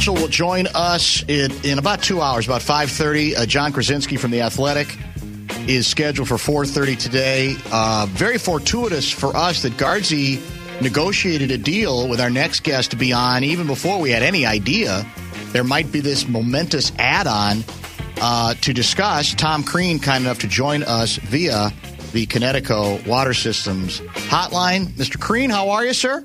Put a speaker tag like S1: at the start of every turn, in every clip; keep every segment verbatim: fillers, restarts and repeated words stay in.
S1: will join us in, in about two hours, about five thirty. Uh, John Krasinski from The Athletic is scheduled for four thirty today. Uh, very fortuitous for us that Guardsy negotiated a deal with our next guest to be on even before we had any idea there might be this momentous add-on uh, to discuss. Tom Crean, kind enough to join us via the Connecticut Water Systems hotline. Mister Crean, how are you, sir?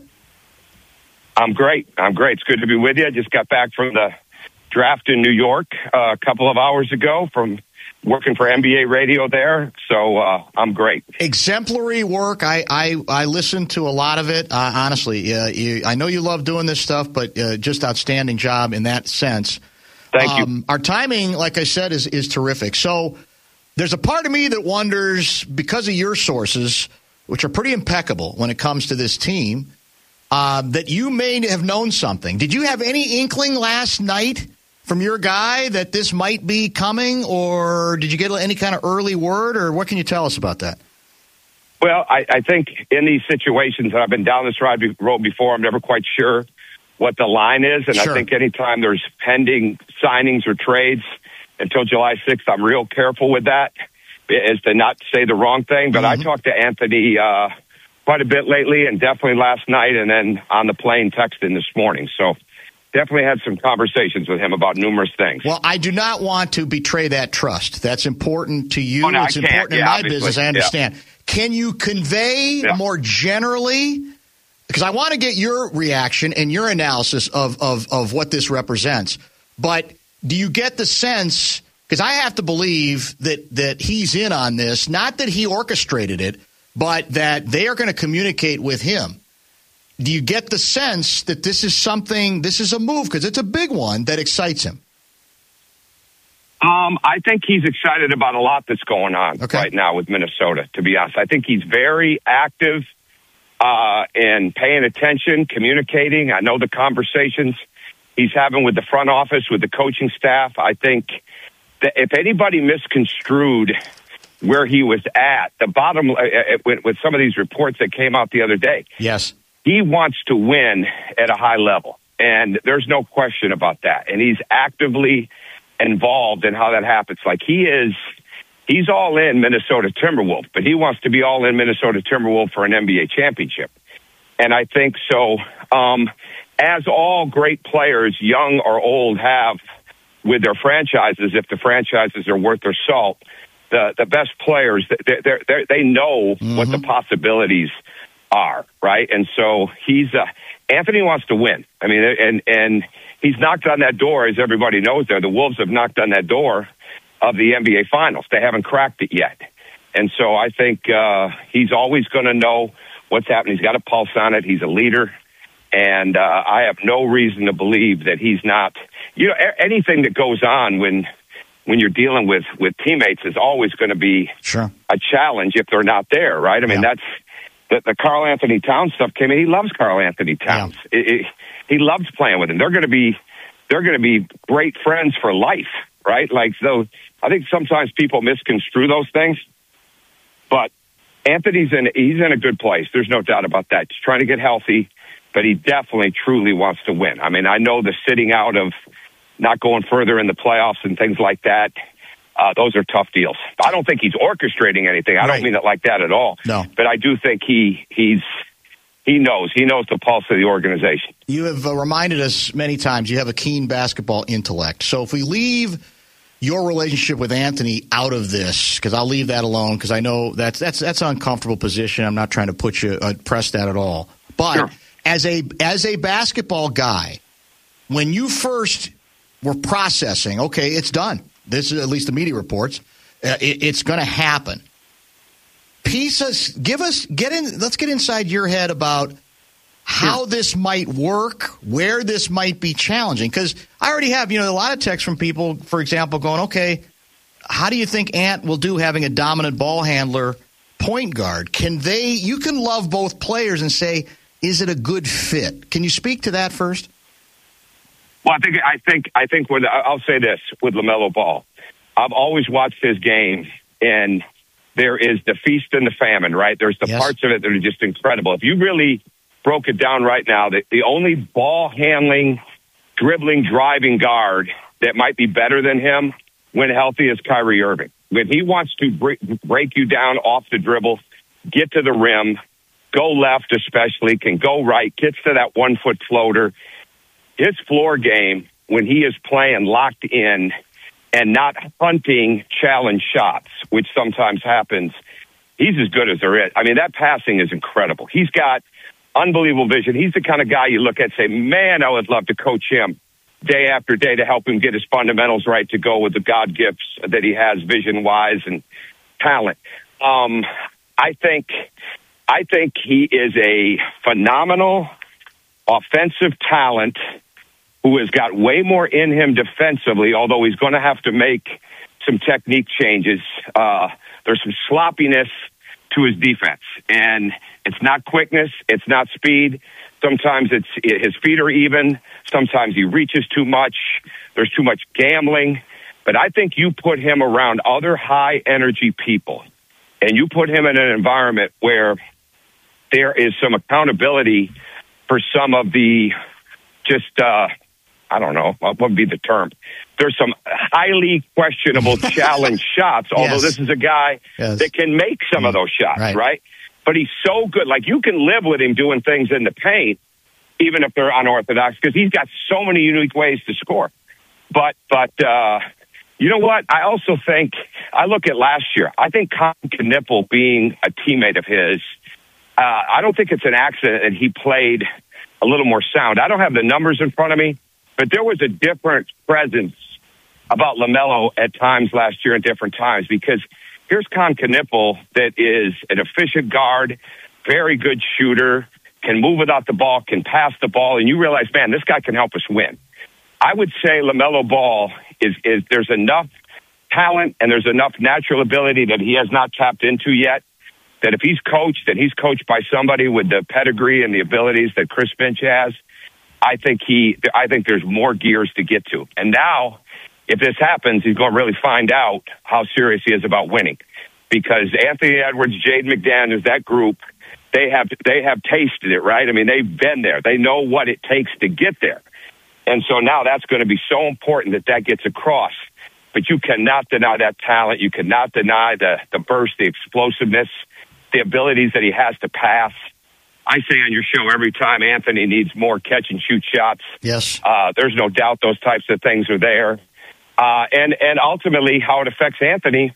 S2: I'm great. I'm great. It's good to be with you. I just got back from the draft in New York uh, a couple of hours ago from working for N B A radio there. So uh, I'm great.
S1: Exemplary work. I, I, I listened to a lot of it. Uh, honestly, uh, you, I know you love doing this stuff, but uh, just outstanding job in that sense.
S2: Thank
S1: um,
S2: you.
S1: Our timing, like I said, is, is terrific. So there's a part of me that wonders, because of your sources, which are pretty impeccable when it comes to this team, Uh, that you may have known something. Did you have any inkling last night from your guy that this might be coming, or did you get any kind of early word, or what can you tell us about that?
S2: Well, I, I think in these situations, and I've been down this road before, I'm never quite sure what the line is, and
S1: Sure.
S2: I think anytime there's pending signings or trades until July sixth, I'm real careful with that, as to not say the wrong thing. But
S1: Mm-hmm.
S2: I talked to Anthony uh quite a bit lately, and definitely last night, and then on the plane texting this morning. So definitely had some conversations with him about numerous things.
S1: Well, I do not want to betray that trust. That's important to you.
S2: Oh, no,
S1: it's
S2: I can't.
S1: important in
S2: Yeah,
S1: my
S2: obviously.
S1: business. I understand.
S2: Yeah.
S1: Can you convey
S2: Yeah.
S1: more generally? Because I want to get your reaction and your analysis of, of, of what this represents. But do you get the sense, because I have to believe that, that he's in on this, not that he orchestrated it, but that they are going to communicate with him. Do you get the sense that this is something, this is a move, because it's a big one, that excites him?
S2: Um, I think he's excited about a lot that's going on
S1: Okay.
S2: right now with Minnesota, to be honest. I think he's very active uh, in paying attention, communicating. I know the conversations he's having with the front office, with the coaching staff. I think that if anybody misconstrued where he was at, the bottom, uh, with, with some of these reports that came out the other day,
S1: Yes.
S2: he wants to win at a high level. And there's no question about that. And he's actively involved in how that happens. Like he is, he's all in Minnesota Timberwolves, but he wants to be all in Minnesota Timberwolves for an N B A championship. And I think so, um, as all great players, young or old, have with their franchises, if the franchises are worth their salt, the, the best players, they they they know mm-hmm. what the possibilities are, right? And so he's uh, Anthony wants to win. I mean, and and he's knocked on that door, as everybody knows. There, the Wolves have knocked on that door of the N B A Finals. They haven't cracked it yet, and so I think uh, he's always going to know what's happening. He's got a pulse on it. He's a leader, and uh, I have no reason to believe that he's not. You know, anything that goes on when. when you're dealing with, with teammates is always going to be
S1: sure.
S2: a challenge if they're not there, right? I mean,
S1: yeah.
S2: that's the, the Karl Anthony Towns stuff came in. He loves Karl Anthony Towns.
S1: Yeah.
S2: It, it, he loves playing with him. They're going to be, they're going to be great friends for life, right? Like, so I think sometimes people misconstrue those things, but Anthony's in, he's in a good place. There's no doubt about that. He's trying to get healthy, but he definitely truly wants to win. I mean, I know the sitting out of, not going further in the playoffs and things like that, uh, those are tough deals. I don't think he's orchestrating anything. I
S1: right.
S2: don't mean it like that at all.
S1: No.
S2: But I do think he he's he knows. He knows the pulse of the organization.
S1: You have uh, reminded us many times you have a keen basketball intellect. So if we leave your relationship with Anthony out of this, because I'll leave that alone, because I know that's that's that's an uncomfortable position. I'm not trying to put you uh, press that at all. But
S2: sure.
S1: as a as a basketball guy, when you first we're processing, okay, it's done. This is at least the media reports. Uh, it, it's going to happen. Piece us, give us, get in, let's get inside your head about how yeah. this might work, where this might be challenging. Because I already have, you know, a lot of texts from people, for example, going, okay, how do you think Ant will do having a dominant ball handler point guard? Can they, you can love both players and say, is it a good fit? Can you speak to that first?
S2: Well, I think I think I think with I'll say this with LaMelo Ball, I've always watched his game, and there is the feast and the famine, right? There's the
S1: yes.
S2: parts of it that are just incredible. If you really broke it down right now, the, the only ball handling dribbling, driving guard that might be better than him when healthy is Kyrie Irving. When he wants to break, break you down off the dribble, get to the rim, go left especially, can go right, gets to that one-foot floater. His floor game, when he is playing locked in and not hunting challenge shots, which sometimes happens, he's as good as there is. I mean, that passing is incredible. He's got unbelievable vision. He's the kind of guy you look at and say, man, I would love to coach him day after day to help him get his fundamentals right to go with the God gifts that he has vision-wise and talent. Um, I think I think he is a phenomenal offensive talent who has got way more in him defensively, although he's going to have to make some technique changes. Uh, there's some sloppiness to his defense, and it's not quickness, it's not speed. Sometimes it's his feet are even. Sometimes he reaches too much. There's too much gambling. But I think you put him around other high-energy people, and you put him in an environment where there is some accountability for some of the just, uh, I don't know, what would be the term? There's some highly questionable challenge shots, although
S1: yes.
S2: this is a guy
S1: yes.
S2: that can make some mm. of those shots,
S1: right.
S2: right? But he's so good. Like, you can live with him doing things in the paint, even if they're unorthodox, because he's got so many unique ways to score. But, but uh, you know what? I also think, I look at last year, I think Con Knipple being a teammate of his, uh, I don't think it's an accident that he played a little more sound. I don't have the numbers in front of me, but there was a different presence about LaMelo at times last year at different times, because here's Con Knipple that is an efficient guard, very good shooter, can move without the ball, can pass the ball, and you realize, man, this guy can help us win. I would say LaMelo Ball is, is there's enough talent and there's enough natural ability that he has not tapped into yet, that if he's coached and he's coached by somebody with the pedigree and the abilities that Chris Finch has, I think he, I think there's more gears to get to. And now, if this happens, he's going to really find out how serious he is about winning, because Anthony Edwards, Jaden McDaniels, that group, they have they have tasted it, right? I mean, they've been there. They know what it takes to get there. And so now that's going to be so important that that gets across. But you cannot deny that talent. You cannot deny the, the burst, the explosiveness, the abilities that he has to pass. I say on your show every time, Anthony needs more catch-and-shoot shots.
S1: Yes.
S2: Uh, there's no doubt those types of things are there. Uh, and, and ultimately, how it affects Anthony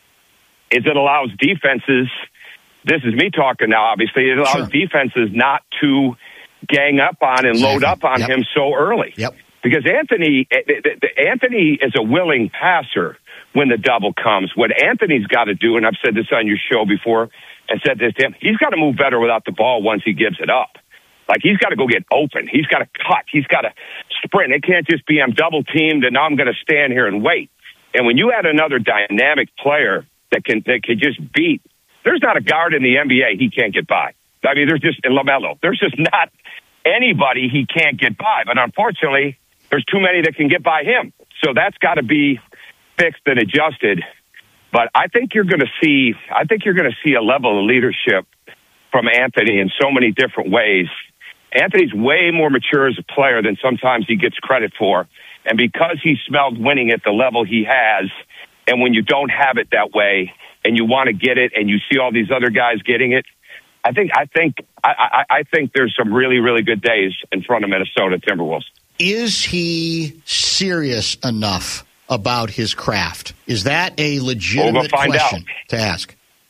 S2: is it allows defenses, this is me talking now, obviously, it allows sure. defenses not to gang up on and load up on
S1: yep.
S2: him so early.
S1: Yep.
S2: Because Anthony, Anthony is a willing passer when the double comes. What Anthony's got to do, and I've said this on your show before and said this to him, he's got to move better without the ball once he gives it up. Like, he's got to go get open. He's got to cut. He's got to sprint. It can't just be I'm double teamed and now I'm going to stand here and wait. And when you add another dynamic player that can that can just beat, there's not a guard in the N B A he can't get by. I mean, there's just, in LaMelo, there's just not anybody he can't get by. But unfortunately, there's too many that can get by him. So that's got to be fixed and adjusted. But I think you're going to see, I think you're going to see a level of leadership from Anthony in so many different ways. Anthony's way more mature as a player than sometimes he gets credit for. And because he smelled winning at the level he has, and when you don't have it that way and you want to get it and you see all these other guys getting it, I think I think I, I, I think there's some really, really good days in front of Minnesota Timberwolves.
S1: Is he serious enough about his craft? Is that a legitimate
S2: we'll
S1: question
S2: out.
S1: to ask?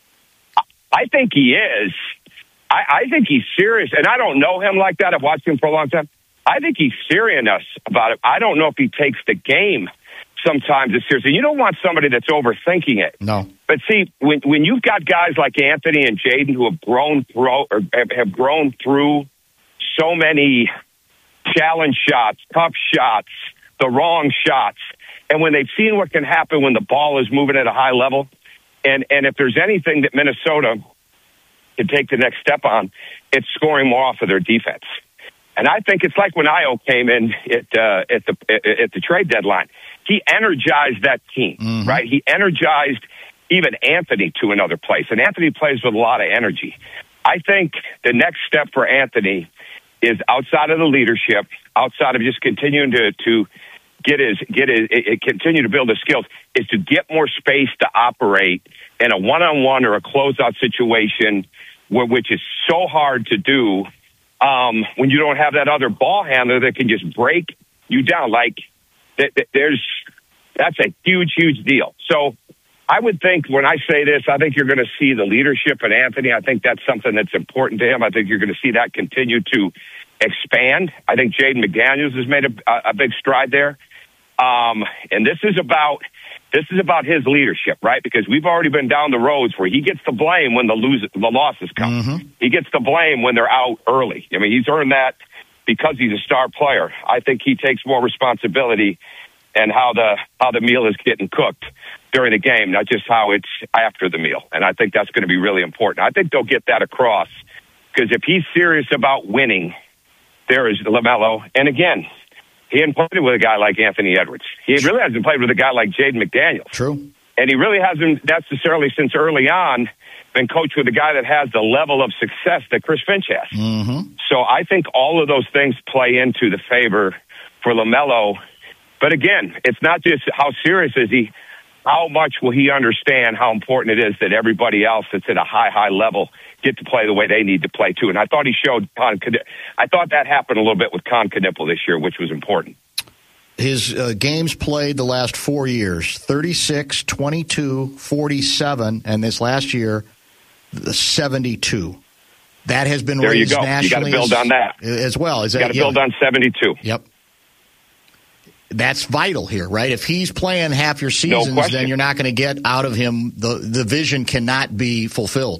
S2: I think he is. I, I think he's serious, and I don't know him like that. I've watched him for a long time. I think he's serious enough about it. I don't know if he takes the game sometimes as seriously. You don't want somebody that's overthinking it.
S1: No.
S2: But see, when when you've got guys like Anthony and Jaden who have grown through or have grown through so many challenge shots, tough shots, the wrong shots, and when they've seen what can happen when the ball is moving at a high level, and and if there's anything that Minnesota can take the next step on, it's scoring more off of their defense. And I think it's like when Io came in at uh, at the at the trade deadline. He energized that team, mm-hmm. right? He energized even Anthony to another place. And Anthony plays with a lot of energy. I think the next step for Anthony is outside of the leadership, outside of just continuing to to get his get his it, continue to build his skills, is to get more space to operate in a one-on-one or a closeout situation, where, which is so hard to do um, when you don't have that other ball handler that can just break you down. Like th- th- there's that's a huge, huge deal. So I would think when I say this, I think you're going to see the leadership in Anthony. I think that's something that's important to him. I think you're going to see that continue to expand. I think Jaden McDaniels has made a, a big stride there. Um, and this is about this is about his leadership, right? Because we've already been down the roads where he gets the blame when the lose the losses come. Mm-hmm. He gets the blame when they're out early. I mean, he's earned that because he's a star player. I think he takes more responsibility and how the how the meal is getting cooked during the game, not just how it's after the meal. And I think that's going to be really important. I think they'll get that across, because if he's serious about winning, there is LaMelo. And again, he hadn't played with a guy like Anthony Edwards. He really hasn't played with a guy like Jaden McDaniels.
S1: True.
S2: And he really hasn't necessarily since early on been coached with a guy that has the level of success that Chris Finch has.
S1: Mm-hmm.
S2: So I think all of those things play into the favor for LaMelo. But again, it's not just how serious is he, how much will he understand how important it is that everybody else that's at a high, high level get to play the way they need to play too. And I thought he showed Con. I thought that happened a little bit with Con Knipple this year, which was important.
S1: His uh, games played the last four years, thirty-six, twenty-two, forty-seven, and this last year, the seventy-two. That has been
S2: there
S1: raised
S2: you go.
S1: nationally.
S2: You got to build
S1: as,
S2: on that
S1: as well. Is
S2: you got to
S1: yeah.
S2: build on seventy-two.
S1: Yep. That's vital here, right? If he's playing half your seasons,
S2: no
S1: then you're not going to get out of him. The the vision cannot be fulfilled.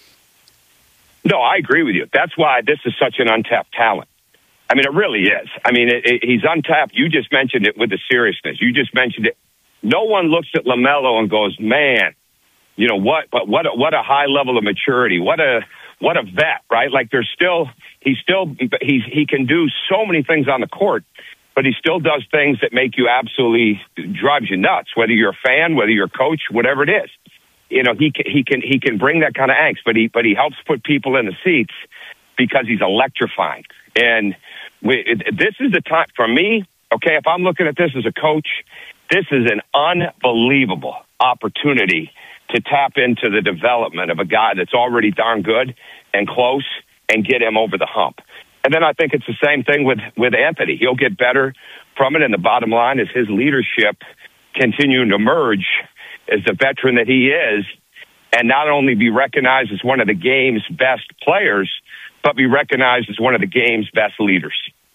S2: No, I agree with you. That's why this is such an untapped talent. I mean, it really is. I mean, it, it, he's untapped. You just mentioned it with the seriousness. You just mentioned it. No one looks at LaMelo and goes, man, you know, what But what a, what a high level of maturity. What a what a vet, right? Like there's still, he's still, he's, he can do so many things on the court, but he still does things that make you absolutely, drives you nuts, whether you're a fan, whether you're a coach, whatever it is. You know, he can, he can, he can bring that kind of angst, but he, but he helps put people in the seats because he's electrifying. And we, it, this is the time for me. Okay. If I'm looking at this as a coach, this is an unbelievable opportunity to tap into the development of a guy that's already darn good and close and get him over the hump. And then I think it's the same thing with, with Anthony. He'll get better from it. And the bottom line is his leadership continuing to emerge as the veteran that he is, and not only be recognized as one of the game's best players, but be recognized as one of the game's best leaders.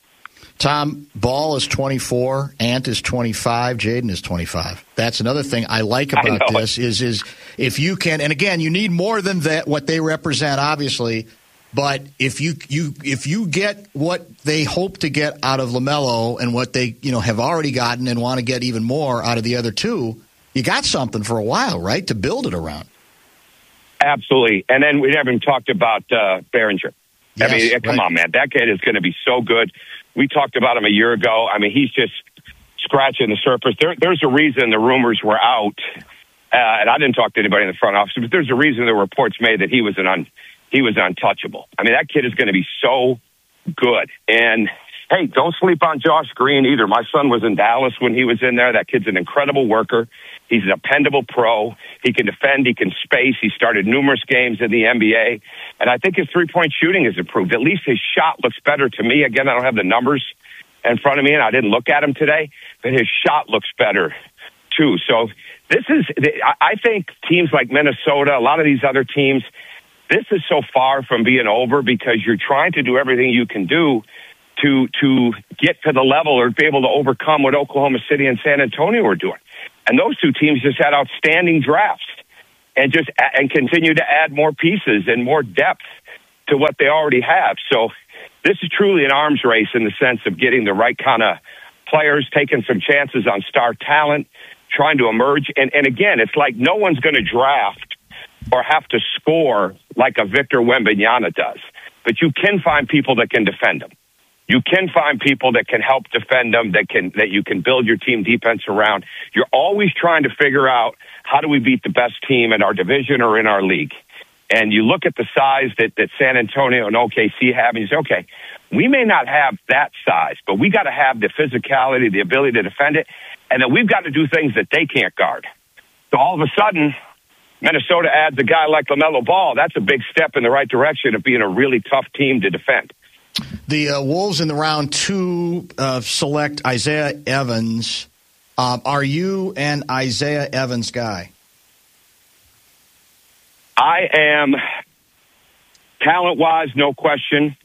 S1: Tom, Ball is twenty-four, Ant is twenty-five, Jaden is twenty-five. That's another thing I like about I this is is if you can, and again, you need more than that what they represent, obviously. But if you you if you get what they hope to get out of LaMelo and what they you know have already gotten and want to get even more out of the other two, you got something for a while, right, to build it around.
S2: Absolutely. And then we haven't talked about uh, Behringer.
S1: Yes,
S2: I mean, come
S1: right.
S2: on, man. That kid is going to be so good. We talked about him a year ago. I mean, he's just scratching the surface. There, there's a reason the rumors were out, uh, and I didn't talk to anybody in the front office, but there's a reason the reports made that he was an un, he was untouchable. I mean, that kid is going to be so good. And, hey, don't sleep on Josh Green either. My son was in Dallas when he was in there. That kid's an incredible worker. He's a dependable pro. He can defend. He can space. He started numerous games in the N B A. And I think his three-point shooting has improved. At least his shot looks better to me. Again, I don't have the numbers in front of me, and I didn't look at him today. But his shot looks better, too. So this is, I think teams like Minnesota, a lot of these other teams, this is so far from being over because you're trying to do everything you can do to to get to the level or be able to overcome what Oklahoma City and San Antonio are doing. And those two teams just had outstanding drafts and just and continue to add more pieces and more depth to what they already have. So this is truly an arms race in the sense of getting the right kind of players, taking some chances on star talent, trying to emerge. And, and again, it's like no one's going to draft or have to score like a Victor Wembanyama does. But you can find people that can defend them. You can find people that can help defend them, that can that you can build your team defense around. You're always trying to figure out how do we beat the best team in our division or in our league. And you look at the size that, that San Antonio and O K C have, and you say, okay, We may not have that size, but we got to have the physicality, the ability to defend it, and then we've got to do things that they can't guard. So all of a sudden, Minnesota adds a guy like LaMelo Ball. That's a big step in the right direction of being a really tough team to defend.
S1: The uh, Wolves in the round two uh, select Isaiah Evans. Um, are you an Isaiah Evans guy?
S2: I am, talent-wise, no question.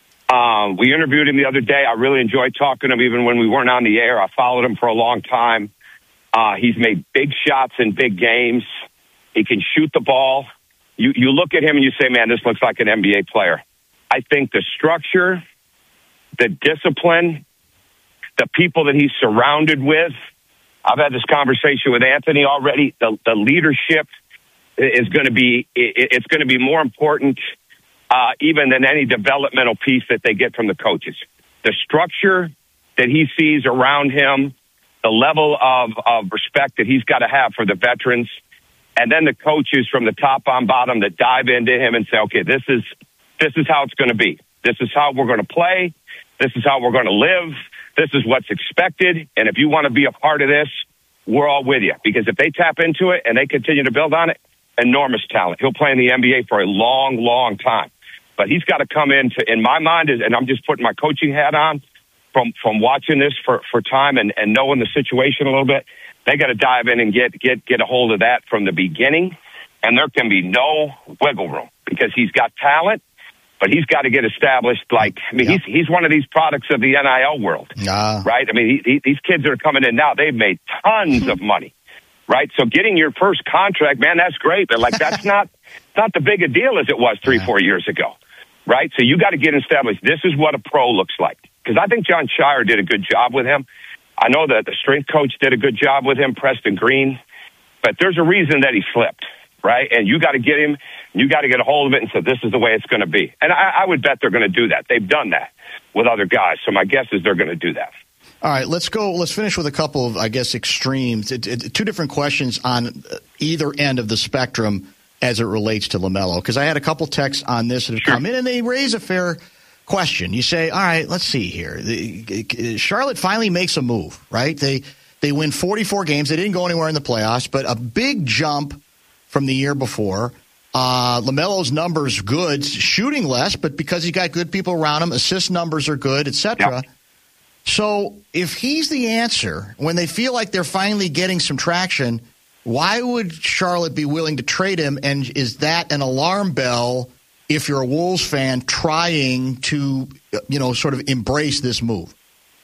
S2: Um, we interviewed him the other day. I really enjoyed talking to him even when we weren't on the air. I followed him for a long time. Uh, he's made big shots in big games. He can shoot the ball. You, you look at him and you say, man, this looks like an N B A player. I think the structure, the discipline, the people that he's surrounded with, I've had this conversation with Anthony already, the, the leadership is going to be, it, it's going to be more important Uh, even than any developmental piece that they get from the coaches. The structure that he sees around him, the level of, of respect that he's got to have for the veterans, and then the coaches from the top on bottom that dive into him and say, okay, this is this is how it's going to be. This is how we're going to play. This is how we're going to live. This is what's expected. And if you want to be a part of this, we're all with you. Because if they tap into it and they continue to build on it, enormous talent. He'll play in the N B A for a long, long time. But he's got to come into, in my mind, is, and I'm just putting my coaching hat on from from watching this for, for time and, and knowing the situation a little bit. They got to dive in and get, get, get a hold of that from the beginning. And there can be no wiggle room because he's got talent, but he's got to get established. Like, I mean, yeah. he's he's one of these products of the N I L world,
S1: uh.
S2: right? I mean, he, he, these kids that are coming in now, they've made tons of money. Right, so getting your first contract, man, that's great. But like, that's not not the big a deal as it was three, yeah. four years ago. Right, so you got to get established. This is what a pro looks like. Because I think John Shire did a good job with him. I know that the strength coach did a good job with him, Preston Green. But there's a reason that he slipped, right? And you got to get him. You got to get a hold of it and say, this is the way it's going to be. And I, I would bet they're going to do that. They've done that with other guys. So my guess is they're going to do that.
S1: All right, let's go. Let's finish with a couple of, I guess, extremes. It, it, two different questions on either end of the spectrum as it relates to LaMelo, because I had a couple texts on this that have
S2: sure.
S1: come in, and they raise a fair question. You say, all right, let's see here. The, Charlotte finally makes a move, right? They they win forty-four games. They didn't go anywhere in the playoffs, but a big jump from the year before. Uh, LaMelo's numbers good, shooting less, but because he's got good people around him, assist numbers are good, et cetera. Yep. So if he's the answer, when they feel like they're finally getting some traction, why would Charlotte be willing to trade him? And is that an alarm bell if you're a Wolves fan trying to, you know, sort of embrace this move?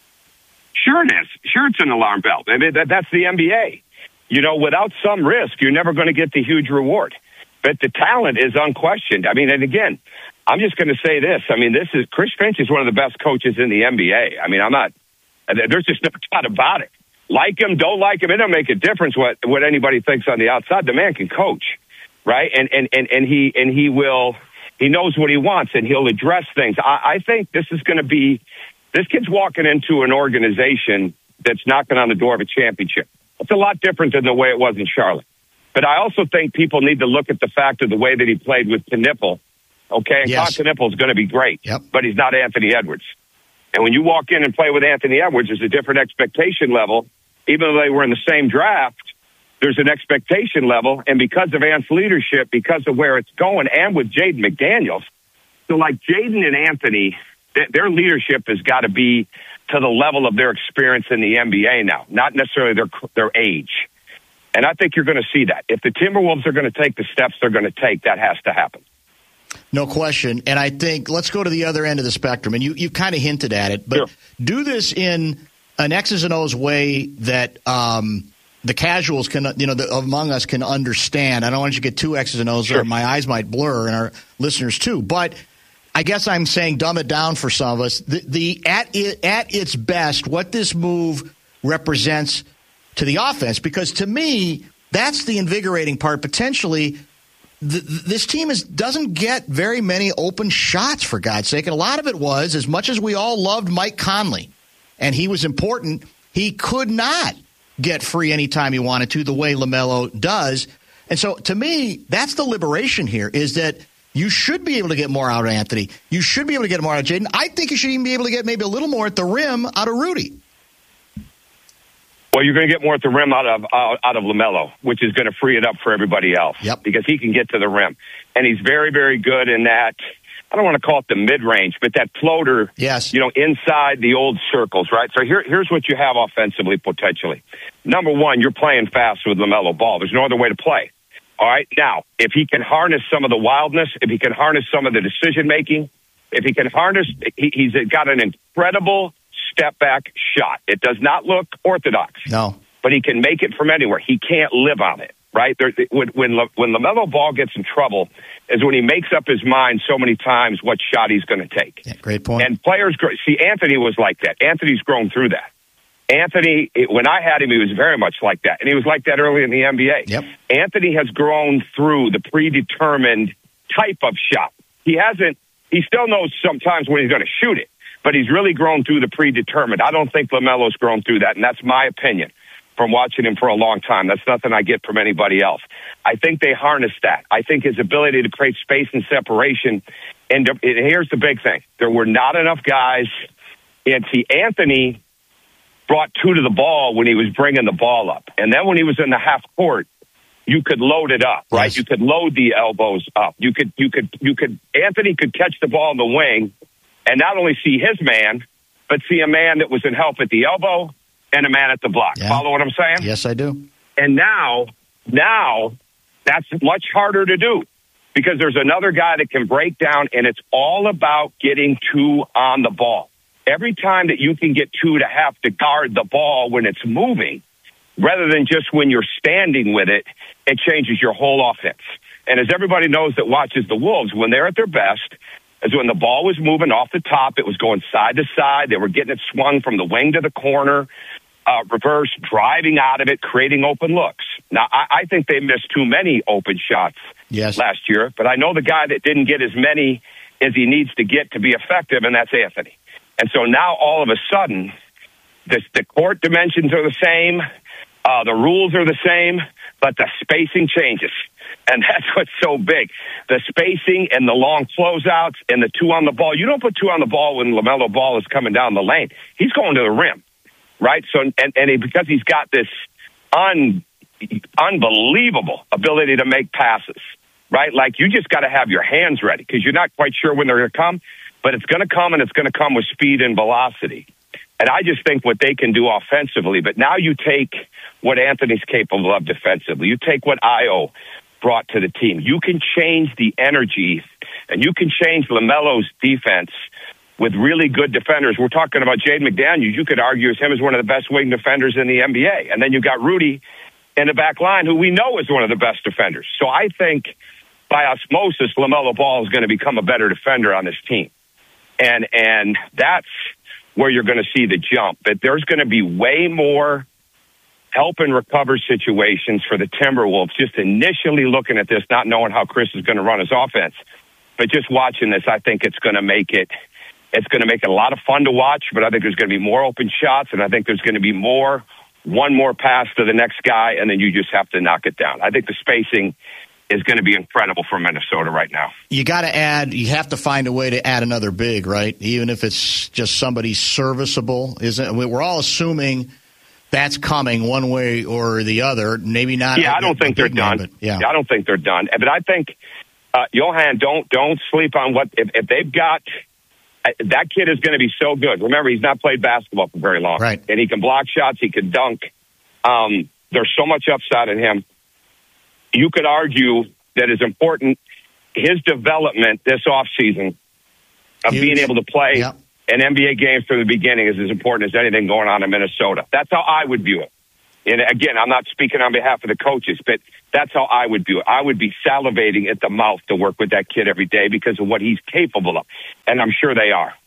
S2: Sure it is. Sure it's an alarm bell. I mean, that, that's the N B A. You know, without some risk, you're never going to get the huge reward. But the talent is unquestioned. I mean, and again, I'm just going to say this. I mean, this is Chris Finch is one of the best coaches in the N B A. I mean, I'm not. There's just no doubt about it. Like him, don't like him, it don't make a difference what what anybody thinks on the outside. The man can coach, right? And and and, and he and he will. He knows what he wants, and he'll address things. I, I think this is going to be. This kid's walking into an organization that's knocking on the door of a championship. It's a lot different than the way it was in Charlotte. But I also think people need to look at the fact of the way that he played with Knipple. Okay, and
S1: yes.
S2: Knipple is going to be great,
S1: yep.
S2: but he's not Anthony Edwards. And when you walk in and play with Anthony Edwards, there's a different expectation level. Even though they were in the same draft, there's an expectation level. And because of Ant's leadership, because of where it's going, and with Jaden McDaniels, so like Jaden and Anthony, th- their leadership has got to be to the level of their experience in the N B A now, not necessarily their their age. And I think you're going to see that. If the Timberwolves are going to take the steps they're going to take, that has to happen.
S1: No question. And I think let's go to the other end of the spectrum. And you, you kind of hinted at it, but
S2: sure.
S1: do this in an X's and O's way that um, the casuals can, you know, the, among us can understand. I don't want you to get two X's and O's
S2: sure.
S1: or my eyes might blur, and our listeners too. But I guess I'm saying dumb it down for some of us. The, the at it, at its best, what this move represents to the offense, because to me, that's the invigorating part. Potentially, the, this team is doesn't get very many open shots, for God's sake. And a lot of it was, as much as we all loved Mike Conley, and he was important, he could not get free anytime he wanted to, the way LaMelo does. And so, to me, that's the liberation here, is that You should be able to get more out of Anthony. You should be able to get more out of Jaden. I think you should even be able to get maybe a little more at the rim out of Rudy.
S2: Well, you're going to get more at the rim out of out, out of LaMelo, which is going to free it up for everybody else.
S1: Yep.
S2: Because he can get to the rim. And he's very, very good in that, I don't want to call it the mid-range, but that floater,
S1: yes.
S2: you know, inside the old circles, right? So here, here's what you have offensively, potentially. Number one, you're playing fast with LaMelo Ball. There's no other way to play. All right. Now, if he can harness some of the wildness, if he can harness some of the decision making, if he can harness, he, he's got an incredible step back shot. It does not look orthodox.
S1: No.
S2: But he can make it from anywhere. He can't live on it, right? There, when when, when LaMelo Ball gets in trouble is when he makes up his mind so many times what shot he's going to take.
S1: Yeah, great point.
S2: And players, see, Anthony was like that. Anthony's grown through that. Anthony, when I had him, he was very much like that. And he was like that early in the N B A.
S1: Yep.
S2: Anthony has grown through the predetermined type of shot. He hasn't, he still knows sometimes when he's going to shoot it, but he's really grown through the predetermined. I don't think LaMelo's grown through that, and that's my opinion from watching him for a long time. That's nothing I get from anybody else. I think they harness that. I think his ability to create space and separation, and, and here's the big thing. There were not enough guys, and see, Anthony brought two to the ball when he was bringing the ball up. And then when he was in the half court, you could load it up, right? Yes. You could load the elbows up. You could, you could, you could, Anthony could catch the ball in the wing and not only see his man, but see a man that was in help at the elbow and a man at the block. Yeah. Follow what I'm saying?
S1: Yes, I do.
S2: And now, now that's much harder to do because there's another guy that can break down, and it's all about getting two on the ball. Every time that you can get two to have to guard the ball when it's moving, rather than just when you're standing with it, it changes your whole offense. And as everybody knows that watches the Wolves, when they're at their best, is when the ball was moving off the top, it was going side to side, they were getting it swung from the wing to the corner, uh, reverse, driving out of it, creating open looks. Now, I, I think they missed too many open shots
S1: yes.
S2: last year, but I know the guy that didn't get as many as he needs to get to be effective, and that's Anthony. And so now all of a sudden, this, the court dimensions are the same, uh, the rules are the same, but the spacing changes. And that's what's so big. The spacing and the long closeouts and the two on the ball. You don't put two on the ball when LaMelo Ball is coming down the lane. He's going to the rim, right? So, and, and he, because he's got this un, unbelievable ability to make passes, right? Like you just got to have your hands ready because you're not quite sure when they're going to come. But it's going to come, and it's going to come with speed and velocity. And I just think what they can do offensively. But now you take what Anthony's capable of defensively. You take what Ayo brought to the team. You can change the energy, and you can change LaMelo's defense with really good defenders. We're talking about Jaden McDaniels. You could argue as him as one of the best wing defenders in the N B A. And then you got Rudy in the back line, who we know is one of the best defenders. So I think by osmosis, LaMelo Ball is going to become a better defender on this team. And and that's where you're going to see the jump. That there's going to be way more help and recover situations for the Timberwolves, just initially looking at this, not knowing how Chris is going to run his offense. But just watching this, I think it's going to make it it's going to make it a lot of fun to watch, but I think there's going to be more open shots, and I think there's going to be more one more pass to the next guy, and then you just have to knock it down. I think the spacing is going to be incredible for Minnesota right now.
S1: You got to add, you have to find a way to add another big, right? Even if it's just somebody serviceable. Isn't we're all assuming that's coming one way or the other. Maybe not.
S2: Yeah, I don't think they're done. Man, yeah. yeah, I don't think they're done. But I think, uh, Johan, don't don't sleep on what if, if they've got. Uh, that kid is going to be so good. Remember, he's not played basketball for very long,
S1: right?
S2: And he can block shots. He can dunk. Um, there's so much upside in him. You could argue that is important. His development this offseason of Huge. being able to play
S1: yep.
S2: an N B A game from the beginning is as important as anything going on in Minnesota. That's how I would view it. And again, I'm not speaking on behalf of the coaches, but that's how I would view it. I would be salivating at the mouth to work with that kid every day because of what he's capable of. And I'm sure they are.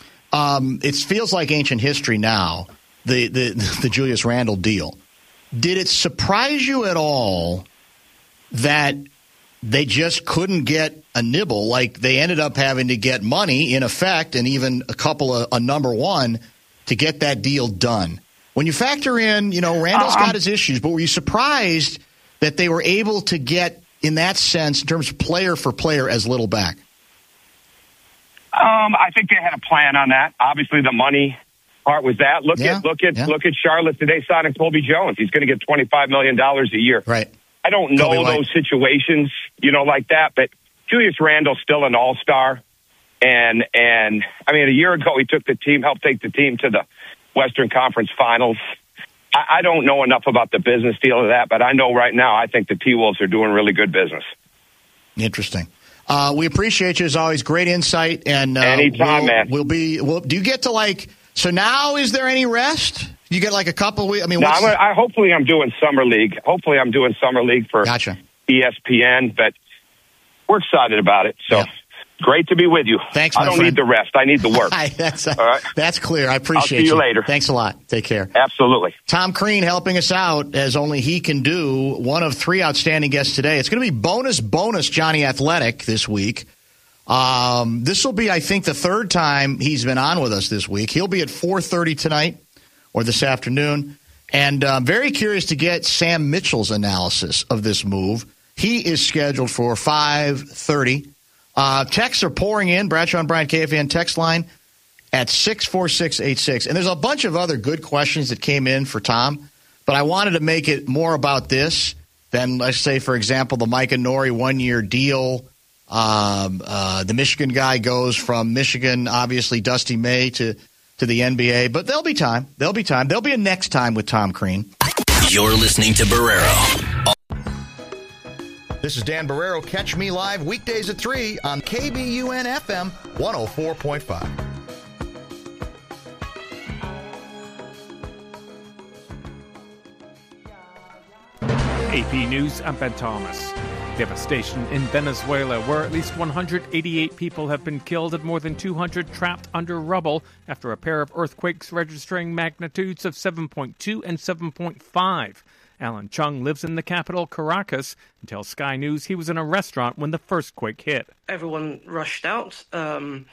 S1: Um, it feels like ancient history now, the, the, the Julius Randle deal. Did it surprise you at all that they just couldn't get a nibble? Like they ended up having to get money in effect and even a couple of a number one to get that deal done. When you factor in, you know, Randall's got his issues, but were you surprised that they were able to get in that sense, in terms of player for player as little back?
S2: Um, I think they had a plan on that. Obviously, the money part was that. Look
S1: yeah,
S2: at look at
S1: yeah.
S2: look at Charlotte today signing Colby Jones. He's going to get twenty-five million dollars a year.
S1: Right.
S2: I don't know
S1: Kobe
S2: those
S1: White.
S2: situations, you know, like that. But Julius Randle's still an all-star, and and I mean, a year ago he took the team, helped take the team to the Western Conference Finals. I, I don't know enough about the business deal of that, but I know right now I think the T-Wolves are doing really good business.
S1: Interesting. Uh, we appreciate you as always. Great insight. And uh,
S2: anytime,
S1: we'll,
S2: man.
S1: We'll be. We'll, do you get to like? So now, is there any rest? You get like a couple of weeks. I mean,
S2: no,
S1: what's
S2: I'm, I hopefully I'm doing summer league. Hopefully I'm doing summer league for
S1: gotcha.
S2: E S P N. But we're excited about it. So.
S1: Yeah.
S2: Great to be with you.
S1: Thanks, my
S2: I don't
S1: friend.
S2: need the rest. I need the work.
S1: that's,
S2: All right?
S1: That's clear. I appreciate
S2: I'll see you later.
S1: Thanks a lot. Take care.
S2: Absolutely.
S1: Tom Crean helping us out as only he can do. One of three outstanding guests today. It's going to be bonus, bonus Johnny Athletic this week. Um, this will be, I think, the third time he's been on with us this week. He'll be at four thirty tonight or this afternoon. And I'm very curious to get Sam Mitchell's analysis of this move. He is scheduled for five thirty. Uh, texts are pouring in. Bradshaw and Bryant K F A N text line at six four six eight six. And there's a bunch of other good questions that came in for Tom, but I wanted to make it more about this than, let's say, for example, the Micah Nori one-year deal. Um, uh, the Michigan guy goes from Michigan, obviously, Dusty May to, to the N B A. But there'll be time. There'll be time. There'll be a next time with Tom Crean.
S3: You're listening to Barrero.
S1: This is Dan Barrero. Catch me live weekdays at three on K B U N F M one oh four point five.
S4: A P News, I'm Ben Thomas. Devastation in Venezuela, where at least one hundred eighty-eight people have been killed and more than two hundred trapped under rubble after a pair of earthquakes registering magnitudes of seven point two and seven point five. Alan Chung lives in the capital, Caracas, and tells Sky News he was in a restaurant when the first quake hit.
S5: Everyone rushed out. Um,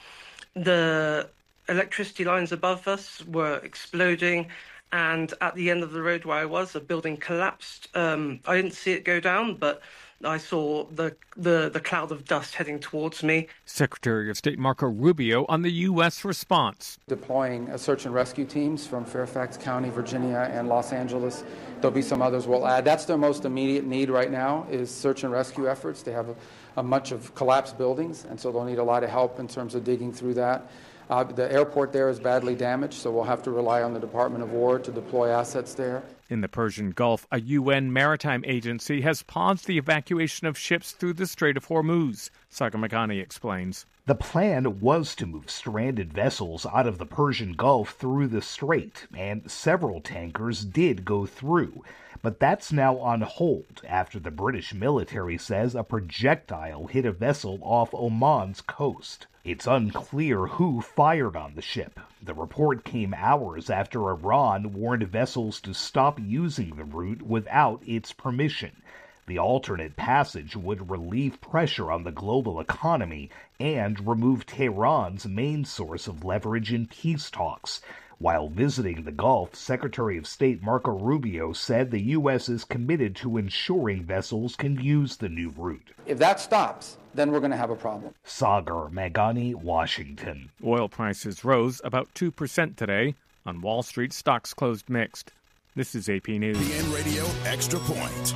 S5: the electricity lines above us were exploding, and at the end of the road where I was, a building collapsed. Um, I didn't see it go down, but I saw the, the, the cloud of dust heading towards me.
S4: Secretary of State Marco Rubio on the U S response.
S6: Deploying uh, search and rescue teams from Fairfax County, Virginia, and Los Angeles. There'll be some others we'll add. That's their most immediate need right now is search and rescue efforts. They have a, a bunch of collapsed buildings, and so they'll need a lot of help in terms of digging through that. Uh, the airport there is badly damaged, so we'll have to rely on the Department of War to deploy assets there.
S4: In the Persian Gulf, a U N maritime agency has paused the evacuation of ships through the Strait of Hormuz. Sagar Meghani explains.
S7: The plan was to move stranded vessels out of the Persian Gulf through the strait, and several tankers did go through. But that's now on hold after the British military says a projectile hit a vessel off Oman's coast. It's unclear who fired on the ship. The report came hours after Iran warned vessels to stop using the route without its permission. The alternate passage would relieve pressure on the global economy and remove Tehran's main source of leverage in peace talks. While visiting the Gulf, Secretary of State Marco Rubio said the U S is committed to ensuring vessels can use the new route.
S6: If that stops, then we're going to have a problem.
S7: Sagar Meghani, Washington.
S4: Oil prices rose about two percent today. On Wall Street, stocks closed mixed. This is A P News.
S8: B N Radio Extra Point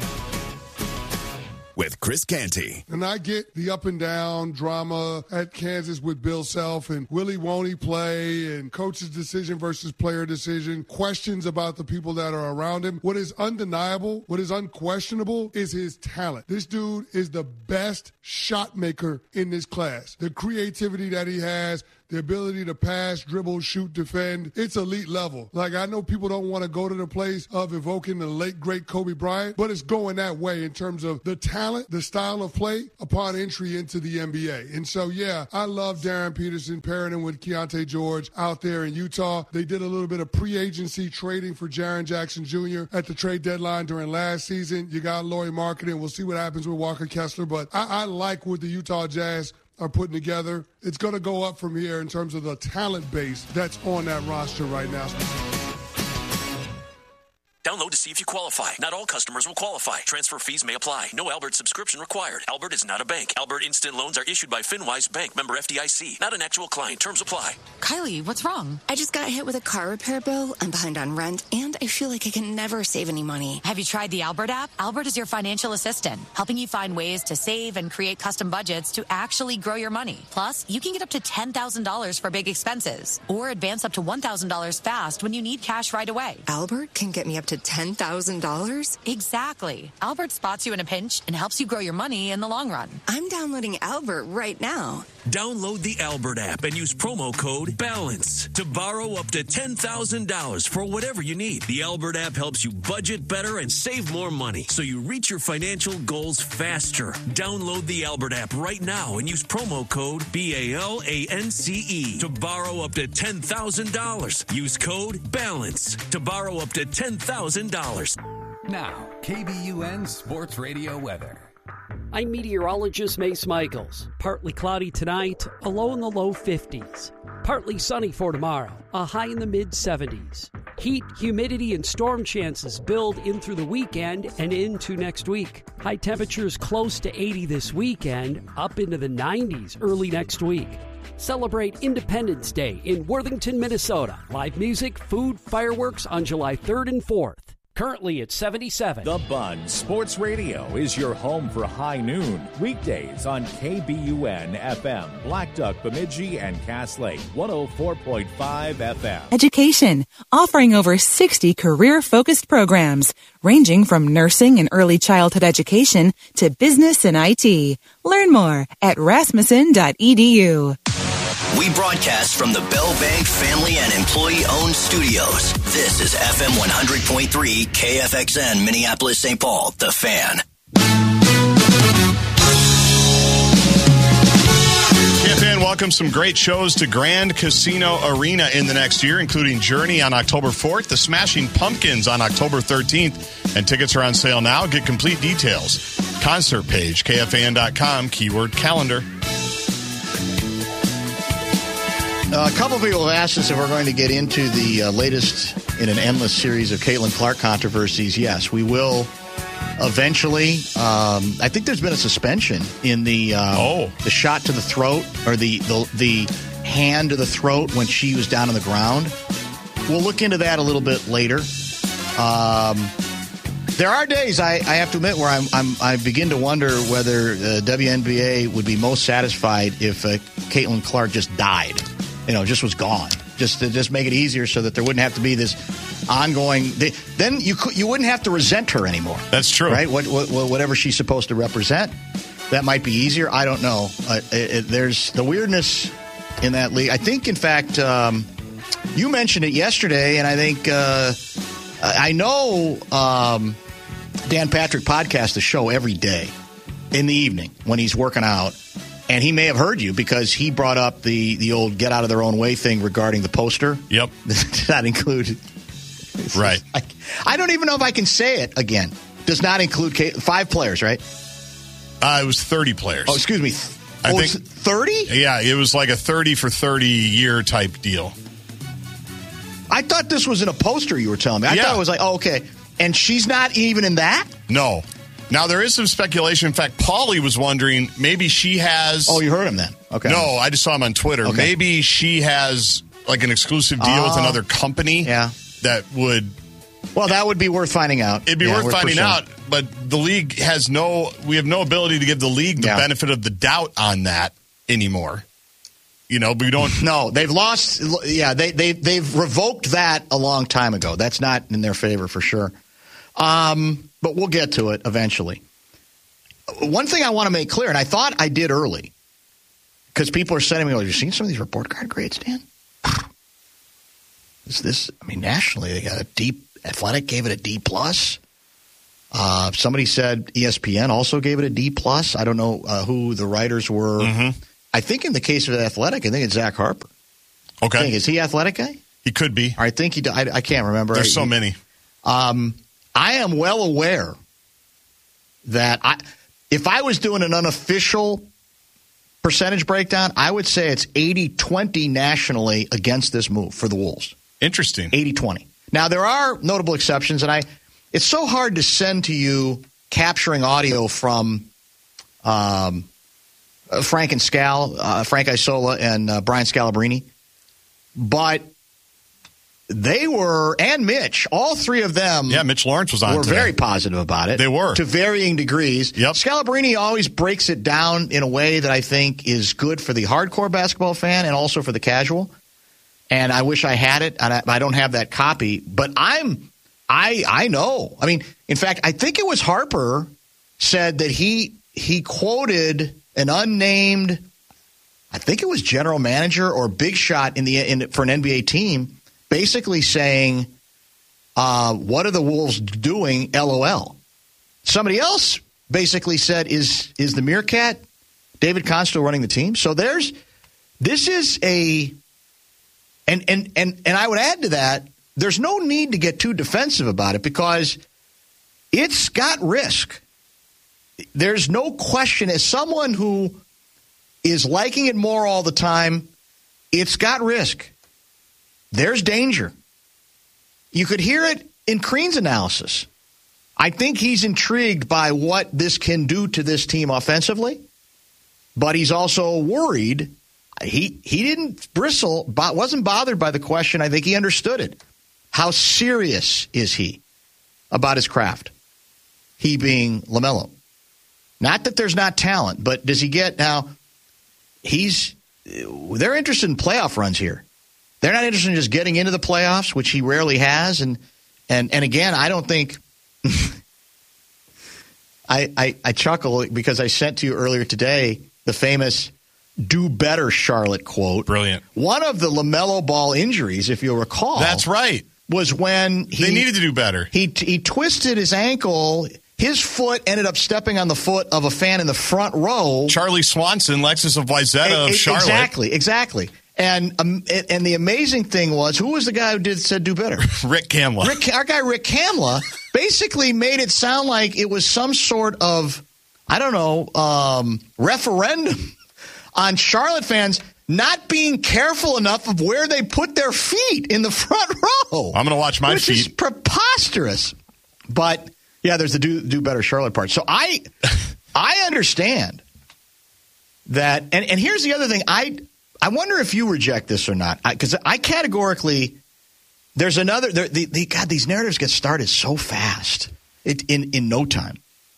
S8: with Chris Canty.
S9: And I get the up and down drama at Kansas with Bill Self and Willie won't he play and coach's decision versus player decision, questions about the people that are around him. What is undeniable, what is unquestionable is his talent. This dude is the best shot maker in this class. The creativity that he has, the ability to pass, dribble, shoot, defend, it's elite level. Like, I know people don't want to go to the place of evoking the late, great Kobe Bryant, but it's going that way in terms of the talent, the style of play upon entry into the N B A. And so, yeah, I love Darren Peterson pairing him with Keontae George out there in Utah. They did a little bit of pre-agency trading for Jaren Jackson Junior at the trade deadline during last season. You got Lauri Markkanen. We'll see what happens with Walker Kessler, but I, I like what the Utah Jazz are putting together. It's going to go up from here in terms of the talent base that's on that roster right now.
S10: Download to see if you qualify. Not all customers will qualify. Transfer fees may apply. No Albert subscription required. Albert is not a bank. Albert Instant Loans are issued by FinWise Bank, member F D I C. Not an actual client. Terms apply.
S11: Kylie, what's wrong? I just got hit with a car repair bill. I'm behind on rent, and I feel like I can never save any money.
S12: Have you tried the Albert app? Albert is your financial assistant, helping you find ways to save and create custom budgets to actually grow your money. Plus, you can get up to ten thousand dollars for big expenses, or advance up to one thousand dollars fast when you need cash right away.
S11: Albert can get me up to ten thousand dollars?
S12: Exactly. Albert spots you in a pinch and helps you grow your money in the long run.
S11: I'm downloading Albert right now.
S10: Download the Albert app and use promo code BALANCE to borrow up to ten thousand dollars for whatever you need. The Albert app helps you budget better and save more money so you reach your financial goals faster. Download the Albert app right now and use promo code B A L A N C E to borrow up to ten thousand dollars. Use code BALANCE to borrow up to ten thousand dollars.
S13: Now, K B U N Sports Radio weather.
S14: I'm meteorologist Mace Michaels. Partly cloudy tonight, a low in the low fifties. Partly sunny for tomorrow, a high in the mid seventies. Heat, humidity, and storm chances build in through the weekend and into next week. High temperatures close to eighty this weekend, up into the nineties early next week. Celebrate Independence Day in Worthington, Minnesota. Live music, food, fireworks on July third and fourth. Currently at seventy-seven.
S15: The Bun Sports Radio is your home for high noon. Weekdays on K B U N F M, Black Duck, Bemidji, and Cass Lake, one oh four point five F M.
S16: Education, offering over sixty career-focused programs, ranging from nursing and early childhood education to business and I T. Learn more at rasmussen dot e d u.
S3: We broadcast from the Bell Bank family and employee-owned studios. This is F M one hundred point three K F X N, Minneapolis, Saint Paul, The Fan.
S17: K F N welcomes some great shows to Grand Casino Arena in the next year, including Journey on October fourth, the Smashing Pumpkins on October thirteenth, and tickets are on sale now. Get complete details. Concert page, K F A N dot com, keyword calendar.
S1: Uh, a couple of people have asked us if we're going to get into the uh, latest in an endless series of Caitlin Clark controversies. Yes, we will eventually. Um, I think there's been a suspension in the um,
S17: oh.
S1: the shot to the throat or the, the the hand to the throat when she was down on the ground. We'll look into that a little bit later. Um, there are days I, I have to admit where I'm, I'm I begin to wonder whether the W N B A would be most satisfied if uh, Caitlin Clark just died. You know, just was gone. Just to just make it easier so that there wouldn't have to be this ongoing. They, then you could, you wouldn't have to resent her anymore.
S17: That's true,
S1: right? What, what, whatever she's supposed to represent, that might be easier. I don't know. Uh, it, it, there's the weirdness in that league. I think, in fact, um, you mentioned it yesterday, and I think uh, I know um, Dan Patrick podcasts the show every day in the evening when he's working out. And he may have heard you because he brought up the, the old get out of their own way thing regarding the poster.
S17: Yep.
S1: Does not include.
S17: Right.
S1: I, I don't even know if I can say it again. Does not include K, five players, right?
S17: Uh, it was thirty players.
S1: Oh, excuse me.
S17: I
S1: oh,
S17: think
S1: thirty?
S17: Yeah, it was like a thirty for thirty year type deal.
S1: I thought this was in a poster you were telling me. I
S17: yeah.
S1: thought it was like, oh, okay. And she's not even in that?
S17: No. Now, there is some speculation. In fact, Paulie was wondering, maybe she has...
S1: Oh, you heard him then? Okay.
S17: No, I just saw him on Twitter.
S1: Okay.
S17: Maybe she has like an exclusive deal uh, with another company
S1: yeah.
S17: that would...
S1: Well, that would be worth finding out.
S17: It'd be
S1: yeah,
S17: worth finding
S1: percent.
S17: out, but the league has no... We have no ability to give the league the
S1: yeah.
S17: benefit of the doubt on that anymore. You know, we don't...
S1: No, they've lost... Yeah, they, they, they've revoked that a long time ago. That's not in their favor for sure. Um... But we'll get to it eventually. One thing I want to make clear, and I thought I did early, because people are sending me, oh, have you seen some of these report card grades, Dan? Is this, I mean, nationally, they got a D, Athletic gave it a D plus. Uh, somebody said E S P N also gave it a D plus. I don't know uh, who the writers were.
S17: Mm-hmm.
S1: I think in the case of Athletic, I think it's Zach Harper.
S17: Okay.
S1: I think, is he Athletic guy?
S17: He could be.
S1: I think he, I, I can't remember.
S17: There's
S1: I,
S17: so
S1: he,
S17: many.
S1: Um, I am well aware that I, if I was doing an unofficial percentage breakdown, I would say it's eighty twenty nationally against this move for the Wolves.
S17: Interesting.
S1: eighty twenty. Now, there are notable exceptions, and I it's so hard to send to you capturing audio from um, uh, Frank and Scal, uh, Frank Isola and uh, Brian Scalabrine. But they were, and Mitch, all three of them.
S17: Yeah, Mitch Lawrence was on
S1: Were
S17: today.
S1: very positive about it.
S17: They were.
S1: To varying degrees.
S17: Yep.
S1: Scalabrine always breaks it down in a way that I think is good for the hardcore basketball fan and also for the casual. And I wish I had it, and I, I don't have that copy. But I'm, I, I know. I mean, in fact, I think it was Harper said that he he quoted an unnamed, I think it was general manager or big shot in the in, for an N B A team, basically saying, uh, "What are the Wolves doing? LOL." Somebody else basically said, "Is is the Meerkat David Kahn still running the team?" So there's this is a. And, and and and I would add to that, there's no need to get too defensive about it because it's got risk. There's no question. As someone who is liking it more all the time, it's got risk. There's danger. You could hear it in Crean's analysis. I think he's intrigued by what this can do to this team offensively, but he's also worried. He he didn't bristle, but wasn't bothered by the question. I think he understood it. How serious is he about his craft? He being LaMelo. Not that there's not talent, but does he get now? He's they're interested in playoff runs here. They're not interested in just getting into the playoffs, which he rarely has. And and and again, I don't think. I, I I chuckle because I sent to you earlier today the famous "do better, Charlotte" quote.
S17: Brilliant.
S1: One of the LaMelo Ball injuries, if you'll recall.
S17: That's right.
S1: Was when he.
S17: They needed to do better.
S1: He, he twisted his ankle. His foot ended up stepping on the foot of a fan in the front row.
S17: Charlie Swanson, Lexus of Wyzetta of
S1: e-
S17: Charlotte.
S1: Exactly, exactly. And um, and the amazing thing was, who was the guy who did said do better?
S17: Rick Kamla.
S1: Rick, our guy Rick Kamla basically made it sound like it was some sort of, I don't know, um, referendum on Charlotte fans not being careful enough of where they put their feet in the front row.
S17: I'm going to watch my
S1: which
S17: feet.
S1: Which is preposterous. But, yeah, there's the do, do better Charlotte part. So I I understand that. And, and here's the other thing. I I wonder if you reject this or not. Because I, I categorically, there's another, there, the, the, God, these narratives get started so fast it, in, in no time.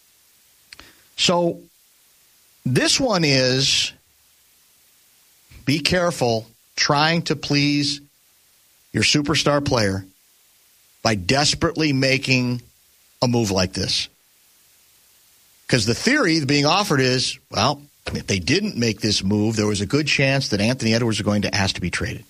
S1: So this one is, be careful trying to please your superstar player by desperately making a move like this. Because the theory being offered is, well, if they didn't make this move, there was a good chance that Anthony Edwards was going to ask to be traded.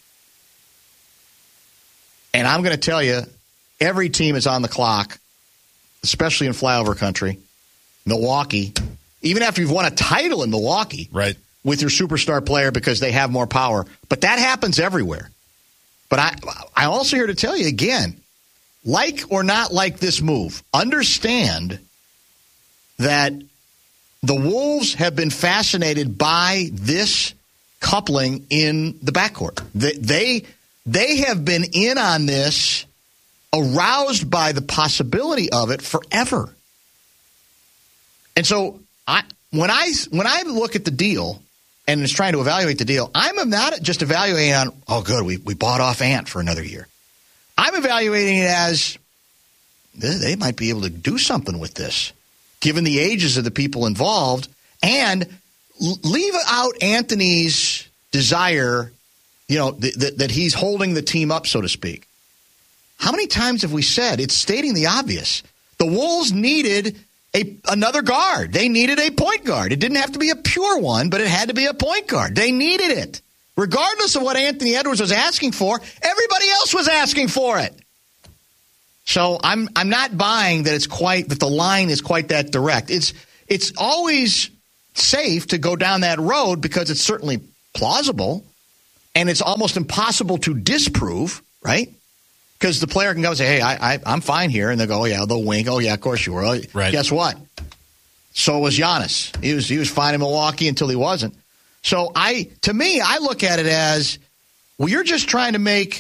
S1: And I'm going to tell you, every team is on the clock, especially in flyover country. Milwaukee, even after you've won a title in Milwaukee,
S17: right,
S1: with your superstar player because they have more power. But that happens everywhere. But I, I'm also here to tell you again, like or not like this move, understand that the Wolves have been fascinated by this coupling in the backcourt. They, they, they have been in on this, aroused by the possibility of it forever. And so I, when I when I look at the deal and is trying to evaluate the deal, I'm not just evaluating on, oh, good, we, we bought off Ant for another year. I'm evaluating it as they, they might be able to do something with this, given the ages of the people involved, and l- leave out Anthony's desire, you know, th- th- that he's holding the team up, so to speak. How many times have we said, it's stating the obvious, the Wolves needed a another guard. They needed a point guard. It didn't have to be a pure one, but it had to be a point guard. They needed it. Regardless of what Anthony Edwards was asking for, everybody else was asking for it. So I'm I'm not buying that it's quite that the line is quite that direct. It's it's always safe to go down that road because it's certainly plausible and it's almost impossible to disprove, right? Because the player can go and say, hey, I, I, I'm fine here. And they'll go, oh, yeah, they'll wink. Oh, yeah, of course you were.
S17: Right.
S1: Guess what? So was Giannis. He was he was fine in Milwaukee until he wasn't. So I, to me, I look at it as, well, you're just trying to make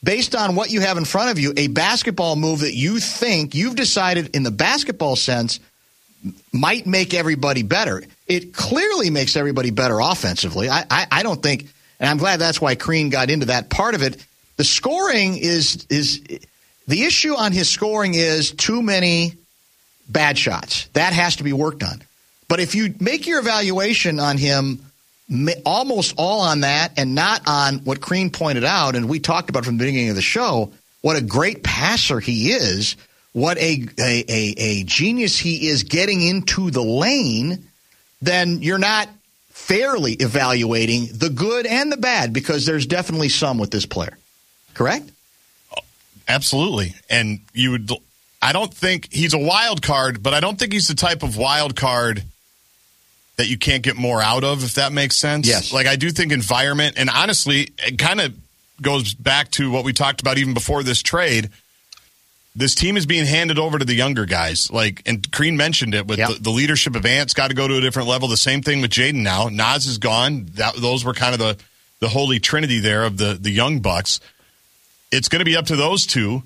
S1: based on what you have in front of you, a basketball move that you think you've decided in the basketball sense might make everybody better. It clearly makes everybody better offensively. I, I, I don't think, and I'm glad that's why Crean got into that part of it. The scoring is is the issue on his scoring is too many bad shots. That has to be worked on. But if you make your evaluation on him almost all on that and not on what Crean pointed out, and we talked about from the beginning of the show, what a great passer he is, what a a, a, a genius he is getting into the lane, then you're not fairly evaluating the good and the bad, because there's definitely some with this player. Correct?
S17: Absolutely. And you would, I don't think he's a wild card, but I don't think he's the type of wild card that you can't get more out of, if that makes sense.
S1: Yes.
S17: Like, I do think environment, and honestly, it kind of goes back to what we talked about even before this trade. This team is being handed over to the younger guys. Like, and Crean mentioned it with yep. the, the leadership of Ant's got to go to a different level. The same thing with Jaden now. Naz is gone. That, those were kind of the, the holy trinity there of the, the young Bucks. It's going to be up to those two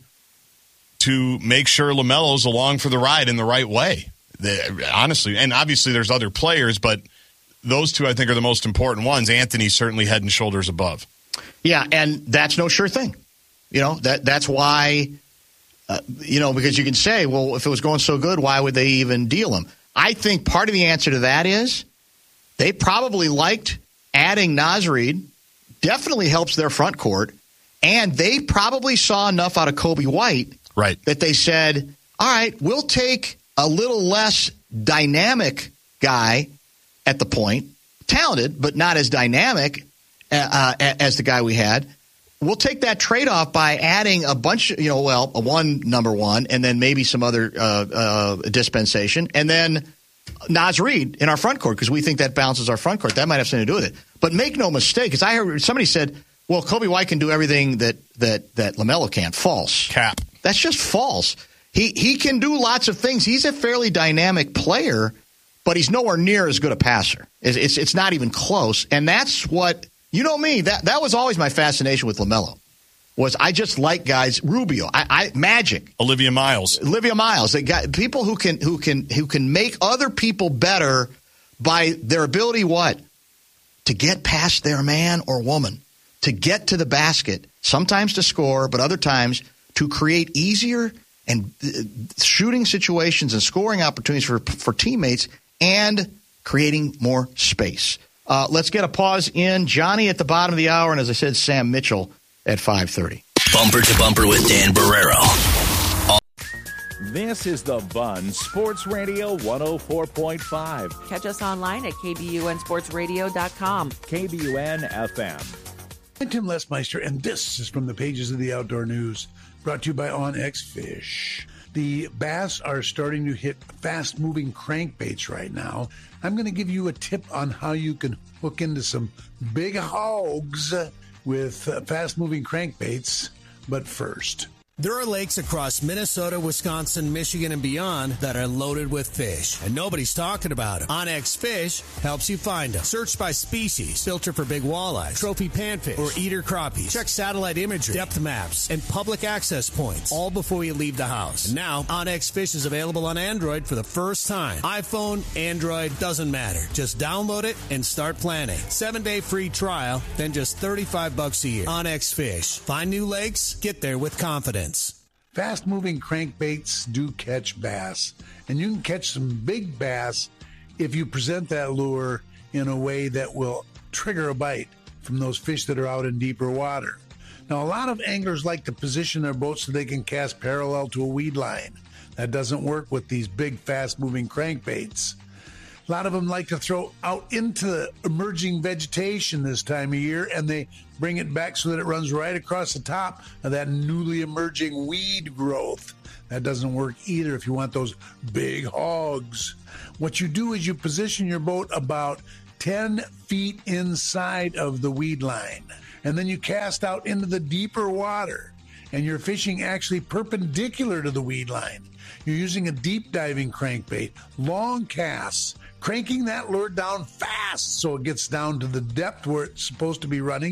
S17: to make sure LaMelo's along for the ride in the right way. The, honestly, and obviously there's other players, but those two I think are the most important ones. Anthony's certainly head and shoulders above.
S1: Yeah, and that's no sure thing. You know, that that's why, uh, you know, because you can say, well, if it was going so good, why would they even deal him? I think part of the answer to that is they probably liked adding Naz Reid, definitely helps their front court, and they probably saw enough out of Kobe White
S17: right.
S1: that they said, all right, we'll take a little less dynamic guy at the point, talented, but not as dynamic uh, as the guy we had. We'll take that trade-off by adding a bunch, you know, well, a one number one, and then maybe some other uh, uh, dispensation, and then Naz Reid in our front court, because we think that balances our front court. That might have something to do with it. But make no mistake, because I heard somebody said, well, Kobe White can do everything that that that LaMelo can't. False.
S17: Cap.
S1: That's just false. He he can do lots of things. He's a fairly dynamic player, but he's nowhere near as good a passer. It's, it's, it's not even close. And that's what, you know me, that, that was always my fascination with LaMelo, was I just like guys, Rubio, I, I Magic.
S17: Olivia Miles.
S1: Olivia Miles. They got people who can who can who can make other people better by their ability what? To get past their man or woman, to get to the basket, sometimes to score, but other times to create easier and shooting situations and scoring opportunities for for teammates and creating more space. Uh, let's get a pause in. Johnny at the bottom of the hour, and as I said, Sam Mitchell at five thirty.
S3: Bumper to Bumper with Dan Barrero.
S15: This is The Bun, Sports Radio one oh four point five.
S18: Catch us online at K B U N sports radio dot com.
S15: K B U N F M.
S19: I'm Tim Lesmeister, and this is from the pages of the Outdoor News, brought to you by OnX Fish. The bass are starting to hit fast-moving crankbaits right now. I'm going to give you a tip on how you can hook into some big hogs with uh, fast-moving crankbaits. But first,
S20: there are lakes across Minnesota, Wisconsin, Michigan, and beyond that are loaded with fish, and nobody's talking about them. OnX Fish helps you find them. Search by species, filter for big walleyes, trophy panfish, or eater crappies. Check satellite imagery, depth maps, and public access points, all before you leave the house. And now, OnX Fish is available on Android for the first time. iPhone, Android, doesn't matter. Just download it and start planning. Seven-day free trial, then just thirty-five bucks a year. OnX Fish. Find new lakes, get there with confidence.
S19: Fast-moving crankbaits do catch bass, and you can catch some big bass if you present that lure in a way that will trigger a bite from those fish that are out in deeper water. Now, a lot of anglers like to position their boats so they can cast parallel to a weed line. That doesn't work with these big, fast-moving crankbaits. A lot of them like to throw out into the emerging vegetation this time of year, and they bring it back so that it runs right across the top of that newly emerging weed growth. That doesn't work either if you want those big hogs. What you do is you position your boat about ten feet inside of the weed line, and then you cast out into the deeper water, and you're fishing actually perpendicular to the weed line. You're using a deep diving crankbait, long casts, cranking that lure down fast so it gets down to the depth where it's supposed to be running.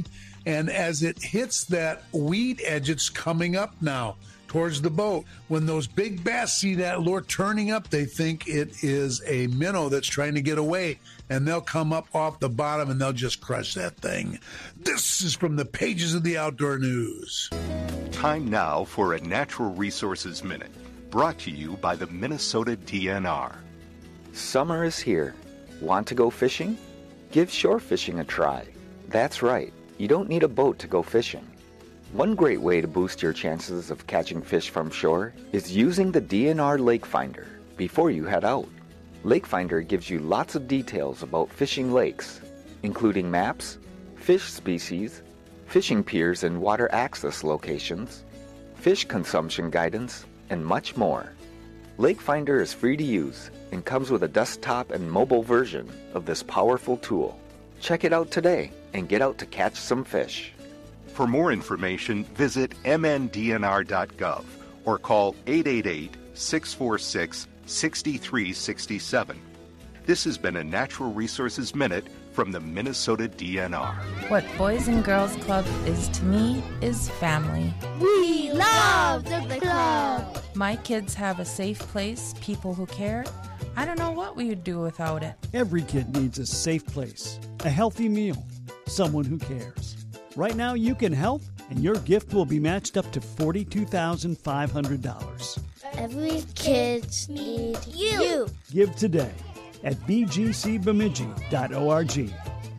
S19: And as it hits that weed edge, it's coming up now towards the boat. When those big bass see that lure turning up, they think it is a minnow that's trying to get away, and they'll come up off the bottom and they'll just crush that thing. This is from the pages of the Outdoor News.
S21: Time now for a Natural Resources Minute, brought to you by the Minnesota D N R.
S22: Summer is here. Want to go fishing? Give shore fishing a try. That's right, you don't need a boat to go fishing. One great way to boost your chances of catching fish from shore is using the D N R Lake Finder before you head out. Lake Finder gives you lots of details about fishing lakes, including maps, fish species, fishing piers and water access locations, fish consumption guidance, and much more. Lake Finder is free to use and comes with a desktop and mobile version of this powerful tool. Check it out today and get out to catch some fish.
S21: For more information, visit m n d n r dot gov or call eight eight eight, six four six, six three six seven. This has been a Natural Resources Minute from the Minnesota D N R.
S23: What Boys and Girls Club is to me is family.
S24: We love the club.
S23: My kids have a safe place, people who care. I don't know what we would do without it.
S25: Every kid needs a safe place, a healthy meal, someone who cares. Right now, you can help, and your gift will be matched up to forty-two thousand five hundred dollars.
S24: Every kid needs you.
S25: Give today at b g c bemidji dot org.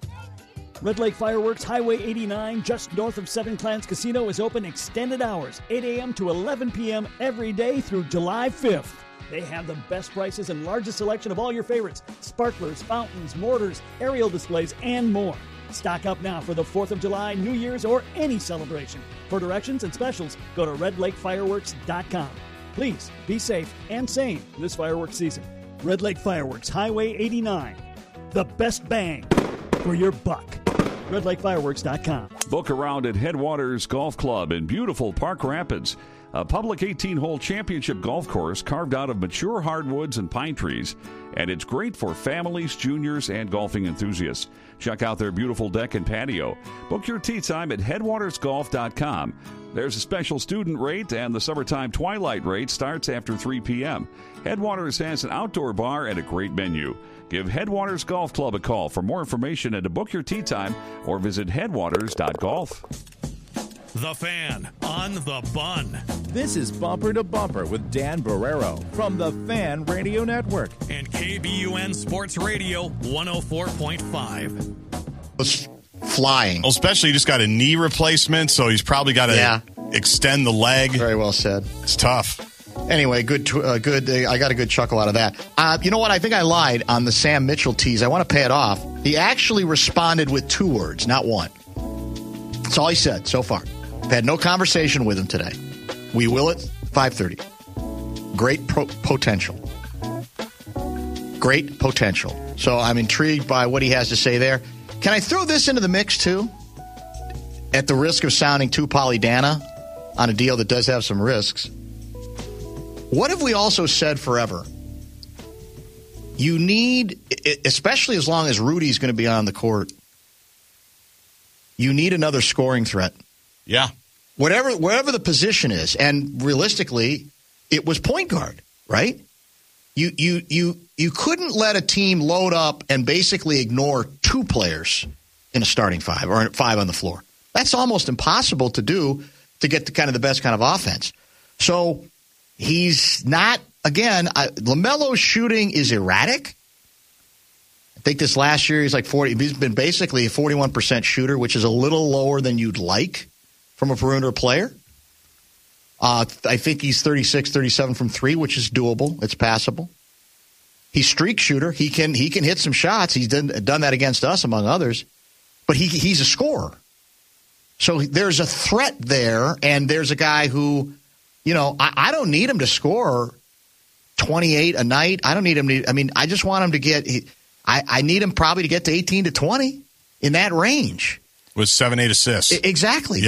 S25: Red Lake Fireworks, Highway eighty-nine, just north of Seven Clans Casino, is open extended hours, eight a.m. to eleven p.m. every day through July fifth. They have the best prices and largest selection of all your favorites: sparklers, fountains, mortars, aerial displays, and more. Stock up now for the fourth of July, New Year's, or any celebration. For directions and specials, go to red lake fireworks dot com. Please be safe and sane this fireworks season. Red Lake Fireworks, Highway eighty-nine. The best bang for your buck. red lake fireworks dot com.
S26: Book around at Headwaters Golf Club in beautiful Park Rapids. A public eighteen-hole championship golf course carved out of mature hardwoods and pine trees. And it's great for families, juniors, and golfing enthusiasts. Check out their beautiful deck and patio. Book your tee time at headwaters golf dot com. There's a special student rate, and the summertime twilight rate starts after three p.m. Headwaters has an outdoor bar and a great menu. Give Headwaters Golf Club a call for more information and to book your tee time, or visit headwaters dot golf.
S10: The Fan on the Bun.
S15: This is Bumper to Bumper with Dan Barrero from the Fan Radio Network.
S10: And K B U N Sports Radio one oh four point five.
S1: Was flying.
S17: Well, especially he just got a knee replacement, so he's probably got to
S1: yeah.
S17: extend the leg.
S1: Very well said.
S17: It's tough.
S1: Anyway, good. Uh, good. Uh, I got a good chuckle out of that. Uh, you know what? I think I lied on the Sam Mitchell tease. I want to pay it off. He actually responded with two words, not one. That's all he said so far. I've had no conversation with him today. We will at five thirty. Great pro- potential. Great potential. So I'm intrigued by what he has to say there. Can I throw this into the mix, too? At the risk of sounding too Pollyanna on a deal that does have some risks. What have we also said forever? You need, especially as long as Rudy's going to be on the court, you need another scoring threat.
S17: Yeah.
S1: Whatever whatever the position is, and realistically, it was point guard, right? You you you you couldn't let a team load up and basically ignore two players in a starting five or five on the floor. That's almost impossible to do to get the kind of the best kind of offense. So he's not, again, I, LaMelo's shooting is erratic. I think this last year he's like forty. He's been basically a forty-one percent shooter, which is a little lower than you'd like from a perimeter player. Uh, I think he's thirty-six, thirty-seven from three, which is doable. It's passable. He's streak shooter. He can he can hit some shots. He's done, done that against us, among others. But he he's a scorer. So there's a threat there, and there's a guy who, you know, I, I don't need him to score twenty-eight a night. I don't need him to – I mean, I just want him to get – I, I need him probably to get to eighteen to twenty in that range.
S17: With seven, eight assists.
S1: Exactly.